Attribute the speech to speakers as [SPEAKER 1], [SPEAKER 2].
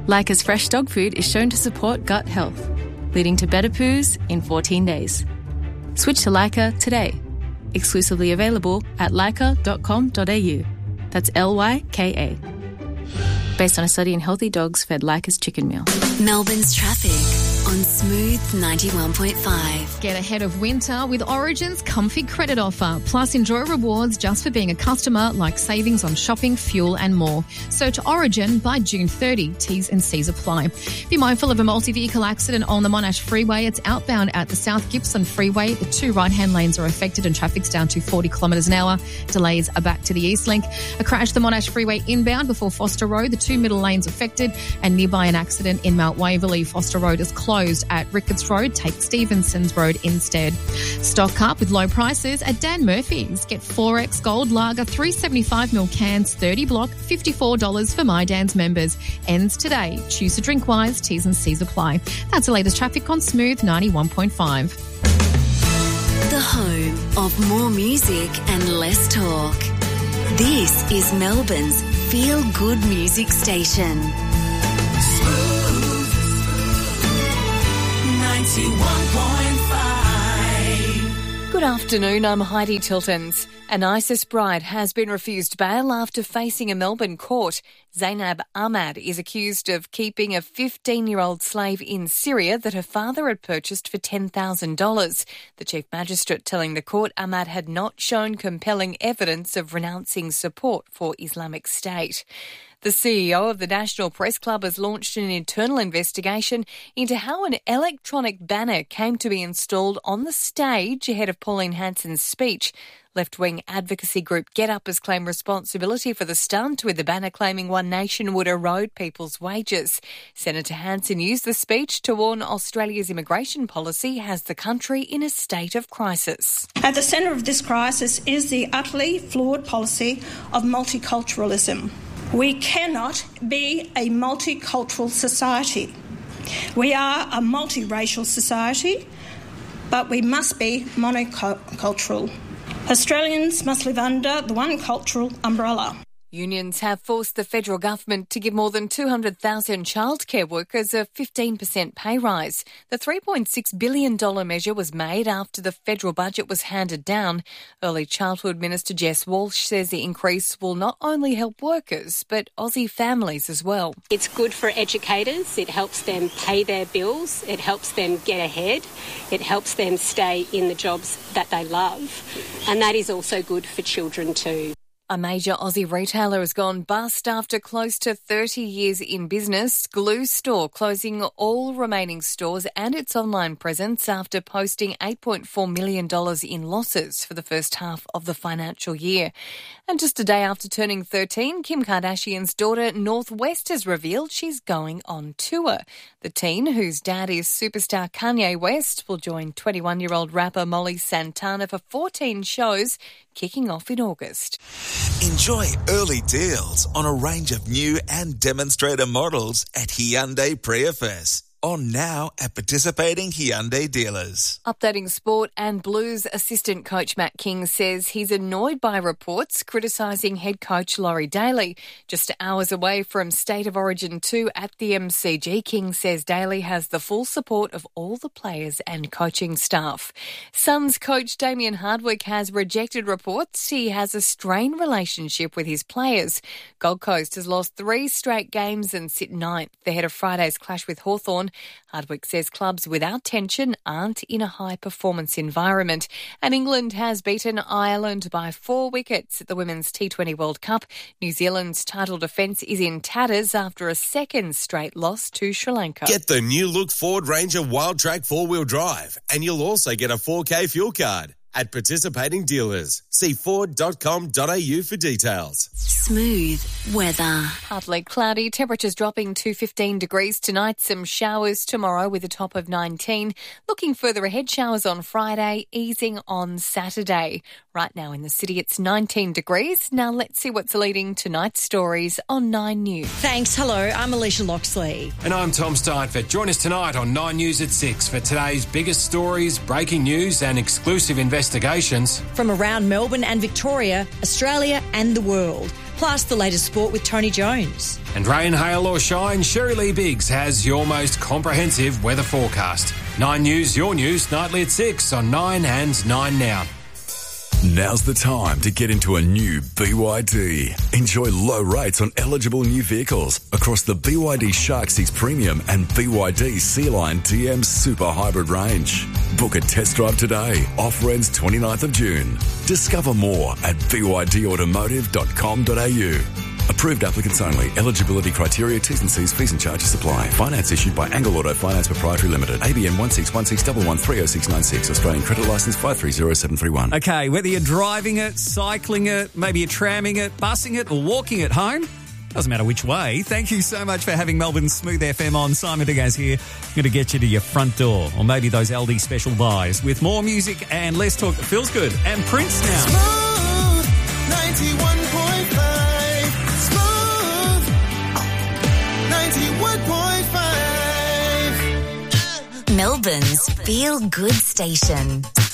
[SPEAKER 1] Leica's fresh dog food is shown to support gut health, leading to better poos in 14 days. Switch to Leica today. Exclusively available at leica.com.au. That's Lyka. Based on a study in healthy dogs fed Leica's chicken meal.
[SPEAKER 2] Melbourne's traffic on Smooth 91.5.
[SPEAKER 3] Get ahead of winter with Origin's comfy credit offer. Plus, enjoy rewards just for being a customer, like savings on shopping, fuel and more. Search Origin by June 30. T's and C's apply. Be mindful of a multi-vehicle accident on the Monash Freeway. It's outbound at the South Gippsland Freeway. The 2 right-hand lanes are affected and traffic's down to 40 kilometres an hour. Delays are back to the East Link. A crash the Monash Freeway inbound before Foster Road. The 2 middle lanes affected, and nearby an accident in Mount Waverley. Foster Road is closed at Ricketts Road. Take Stevenson's Road instead. Stock up with low prices at Dan Murphy's. Get 4X Gold Lager 375ml cans, 30 block, $54 for My Dan's members. Ends today. Choose to drink wise. T's and C's apply. That's the latest traffic on Smooth 91.5.
[SPEAKER 2] The home of more music and less talk. This is Melbourne's feel-good music station.
[SPEAKER 4] Smooth 91.5.
[SPEAKER 5] Good afternoon, I'm Heidi Tiltons. An ISIS bride has been refused bail after facing a Melbourne court. Zainab Ahmad is accused of keeping a 15-year-old slave in Syria that her father had purchased for $10,000. The Chief Magistrate telling the court Ahmad had not shown compelling evidence of renouncing support for Islamic State. The CEO of the National Press Club has launched an internal investigation into how an electronic banner came to be installed on the stage ahead of Pauline Hanson's speech. Left-wing advocacy group GetUp has claimed responsibility for the stunt, with the banner claiming One Nation would erode people's wages. Senator Hanson used the speech to warn Australia's immigration policy has the country in a state of crisis.
[SPEAKER 6] At the centre of this crisis is the utterly flawed policy of multiculturalism. We cannot be a multicultural society. We are a multiracial society, but we must be monocultural. Australians must live under the one cultural umbrella.
[SPEAKER 5] Unions have forced the federal government to give more than 200,000 childcare workers a 15% pay rise. The $3.6 billion measure was made after the federal budget was handed down. Early Childhood Minister Jess Walsh says the increase will not only help workers, but Aussie families as well.
[SPEAKER 7] It's good for educators. It helps them pay their bills. It helps them get ahead. It helps them stay in the jobs that they love. And that is also good for children too.
[SPEAKER 5] A major Aussie retailer has gone bust after close to 30 years in business. Glue Store closing all remaining stores and its online presence after posting $8.4 million in losses for the first half of the financial year. And just a day after turning 13, Kim Kardashian's daughter North West has revealed she's going on tour. The teen, whose dad is superstar Kanye West, will join 21-year-old rapper Molly Santana for 14 shows, kicking off in August.
[SPEAKER 8] Enjoy early deals on a range of new and demonstrator models at Hyundai Prius. On now at participating Hyundai dealers.
[SPEAKER 5] Updating sport, and Blues assistant coach Matt King says he's annoyed by reports criticising head coach Laurie Daly. Just hours away from State of Origin 2 at the MCG, King says Daly has the full support of all the players and coaching staff. Suns coach Damien Hardwick has rejected reports he has a strained relationship with his players. Gold Coast has lost 3 straight games and sit 9th ahead of Friday's clash with Hawthorn. Hardwick says clubs without tension aren't in a high-performance environment. And England has beaten Ireland by 4 wickets at the Women's T20 World Cup. New Zealand's title defence is in tatters after a second straight loss to Sri Lanka.
[SPEAKER 9] Get the new look Ford Ranger Wild Track 4-wheel drive, and you'll also get a 4K fuel card. At participating dealers. See Ford.com.au for details.
[SPEAKER 2] Smooth weather.
[SPEAKER 5] Partly cloudy, temperatures dropping to 15 degrees tonight. Some showers tomorrow with a top of 19. Looking further ahead, showers on Friday, easing on Saturday. Right now in the city, it's 19 degrees. Now let's see what's leading tonight's stories on 9 News.
[SPEAKER 10] Thanks. Hello, I'm Alicia Loxley.
[SPEAKER 11] And I'm Tom Steinfeld. Join us tonight on 9 News at 6 for today's biggest stories, breaking news and exclusive investigations
[SPEAKER 10] from around Melbourne and Victoria, Australia and the world. plus the latest sport with Tony Jones.
[SPEAKER 11] And rain, hail or shine, Sherry Lee Biggs has your most comprehensive weather forecast. 9 News, your news, nightly at 6 on 9 and 9 Now.
[SPEAKER 4] Now's the time to get into a new BYD. Enjoy low rates on eligible new vehicles across the BYD Shark 6 Premium and BYD Sea-Line DM Super Hybrid range. Book a test drive today. Offer ends 29th of June. Discover more at bydautomotive.com.au. Approved applicants only. Eligibility criteria, T's and C's, fees and charges apply. Finance issued by Angle Auto Finance Proprietary Limited. ABN 161611309696. Australian credit licence 530731.
[SPEAKER 12] Okay, whether you're driving it, cycling it, maybe you're tramming it, busing it or walking it home, doesn't matter which way. Thank you so much for having Melbourne's Smooth FM on. Simon Diggaz here. Going to get you to your front door, or maybe those Aldi special buys, with more music and less talk that feels good. And Prince now.
[SPEAKER 13] Smooth 91.5.
[SPEAKER 2] Melbourne's Feel Good Station.